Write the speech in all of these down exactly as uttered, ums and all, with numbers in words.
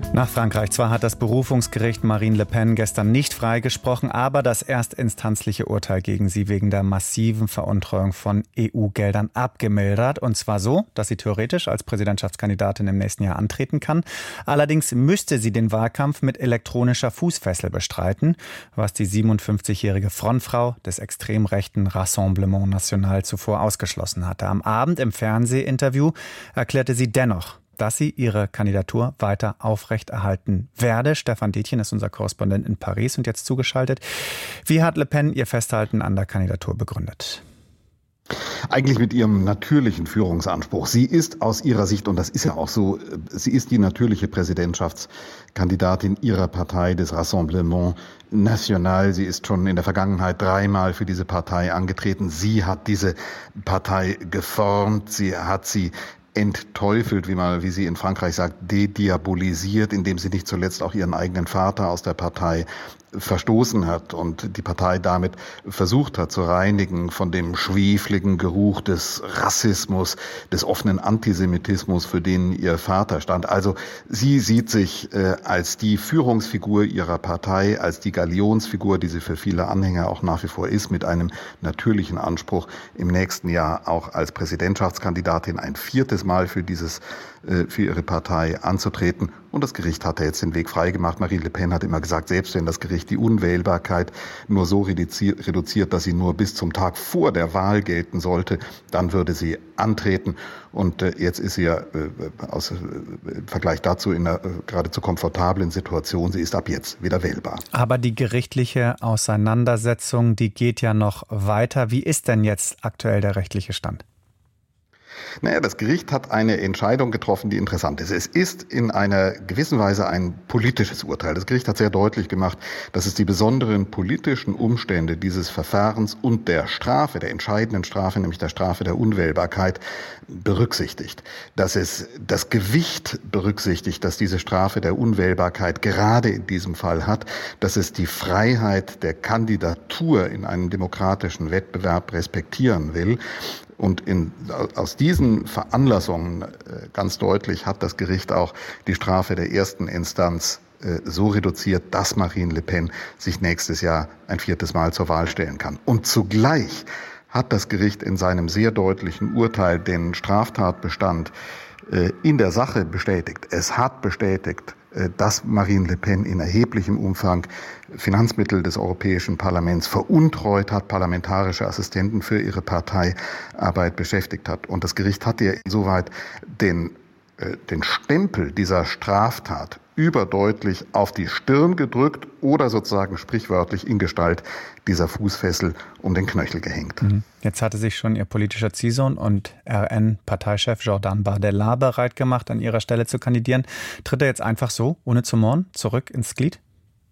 Nach Frankreich. Zwar hat das Berufungsgericht Marine Le Pen gestern nicht freigesprochen, aber das erstinstanzliche Urteil gegen sie wegen der massiven Veruntreuung von E U-Geldern abgemildert. Und zwar so, dass sie theoretisch als Präsidentschaftskandidatin im nächsten Jahr antreten kann. Allerdings müsste sie den Wahlkampf mit elektronischer Fußfessel bestreiten, was die siebenundfünfzigjährige Frontfrau des extrem rechten Rassemblement National zuvor ausgeschlossen hatte. Am Abend im Fernsehinterview erklärte sie dennoch, dass sie ihre Kandidatur weiter aufrechterhalten werde. Stefan Detjen ist unser Korrespondent in Paris und jetzt zugeschaltet. Wie hat Le Pen ihr Festhalten an der Kandidatur begründet? Eigentlich mit ihrem natürlichen Führungsanspruch. Sie ist aus ihrer Sicht, und das ist ja auch so, sie ist die natürliche Präsidentschaftskandidatin ihrer Partei, des Rassemblement National. Sie ist schon in der Vergangenheit dreimal für diese Partei angetreten. Sie hat diese Partei geformt. Sie hat sie entteufelt, wie man, wie sie in Frankreich sagt, dediabolisiert, indem sie nicht zuletzt auch ihren eigenen Vater aus der Partei verstoßen hat und die Partei damit versucht hat zu reinigen von dem schwefligen Geruch des Rassismus, des offenen Antisemitismus, für den ihr Vater stand. Also sie sieht sich äh, als die Führungsfigur ihrer Partei, als die Galionsfigur, die sie für viele Anhänger auch nach wie vor ist, mit einem natürlichen Anspruch, im nächsten Jahr auch als Präsidentschaftskandidatin ein viertes Mal für dieses äh, für ihre Partei anzutreten. Und das Gericht hatte jetzt den Weg freigemacht. Marine Le Pen hat immer gesagt, selbst wenn das Gericht die Unwählbarkeit nur so reduziert, dass sie nur bis zum Tag vor der Wahl gelten sollte, dann würde sie antreten. Und äh, jetzt ist sie ja äh, aus, äh, im Vergleich dazu in einer äh, geradezu komfortablen Situation. Sie ist ab jetzt wieder wählbar. Aber die gerichtliche Auseinandersetzung, die geht ja noch weiter. Wie ist denn jetzt aktuell der rechtliche Stand? Naja, das Gericht hat eine Entscheidung getroffen, die interessant ist. Es ist in einer gewissen Weise ein politisches Urteil. Das Gericht hat sehr deutlich gemacht, dass es die besonderen politischen Umstände dieses Verfahrens und der Strafe, der entscheidenden Strafe, nämlich der Strafe der Unwählbarkeit, berücksichtigt. Dass es das Gewicht berücksichtigt, dass diese Strafe der Unwählbarkeit gerade in diesem Fall hat, dass es die Freiheit der Kandidatur in einem demokratischen Wettbewerb respektieren will. Und in, aus diesen Veranlassungen äh, ganz deutlich hat das Gericht auch die Strafe der ersten Instanz äh, so reduziert, dass Marine Le Pen sich nächstes Jahr ein viertes Mal zur Wahl stellen kann. Und zugleich hat das Gericht in seinem sehr deutlichen Urteil den Straftatbestand äh, in der Sache bestätigt. Es hat bestätigt, dass Marine Le Pen in erheblichem Umfang Finanzmittel des Europäischen Parlaments veruntreut hat, parlamentarische Assistenten für ihre Parteiarbeit beschäftigt hat. Und das Gericht hat ihr insoweit den, äh, den Stempel dieser Straftat überdeutlich auf die Stirn gedrückt oder sozusagen sprichwörtlich in Gestalt dieser Fußfessel um den Knöchel gehängt. Jetzt hatte sich schon ihr politischer Ziehsohn und R N-Parteichef Jordan Bardella bereit gemacht, an ihrer Stelle zu kandidieren. Tritt er jetzt einfach so, ohne zu murren, zurück ins Glied?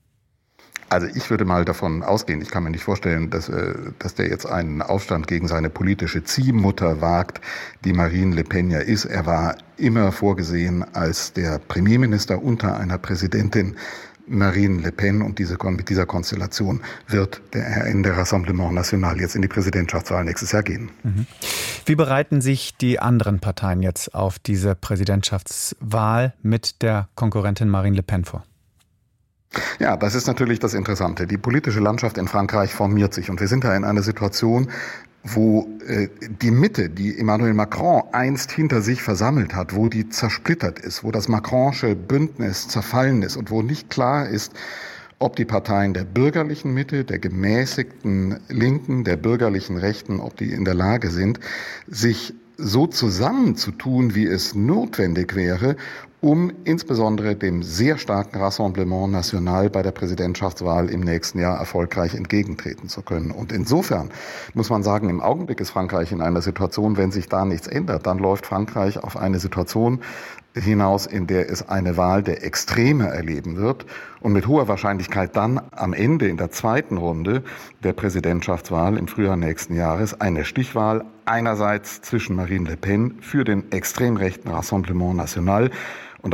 Also ich würde mal davon ausgehen, ich kann mir nicht vorstellen, dass, dass der jetzt einen Aufstand gegen seine politische Ziehmutter wagt, die Marine Le Pen ja ist. Er war immer vorgesehen als der Premierminister unter einer Präsidentin Marine Le Pen, und diese, mit dieser Konstellation wird der R N, der Rassemblement National, jetzt in die Präsidentschaftswahl nächstes Jahr gehen. Wie bereiten sich die anderen Parteien jetzt auf diese Präsidentschaftswahl mit der Konkurrentin Marine Le Pen vor? Ja, das ist natürlich das Interessante. Die politische Landschaft in Frankreich formiert sich und wir sind da in einer Situation, wo äh, die Mitte, die Emmanuel Macron einst hinter sich versammelt hat, wo die zersplittert ist, wo das Macronische Bündnis zerfallen ist und wo nicht klar ist, ob die Parteien der bürgerlichen Mitte, der gemäßigten Linken, der bürgerlichen Rechten, ob die in der Lage sind, sich so zusammenzutun, wie es notwendig wäre, um insbesondere dem sehr starken Rassemblement National bei der Präsidentschaftswahl im nächsten Jahr erfolgreich entgegentreten zu können. Und insofern muss man sagen, im Augenblick ist Frankreich in einer Situation, wenn sich da nichts ändert, dann läuft Frankreich auf eine Situation hinaus, in der es eine Wahl der Extreme erleben wird und mit hoher Wahrscheinlichkeit dann am Ende in der zweiten Runde der Präsidentschaftswahl im Frühjahr nächsten Jahres eine Stichwahl einerseits zwischen Marine Le Pen für den extrem rechten Rassemblement National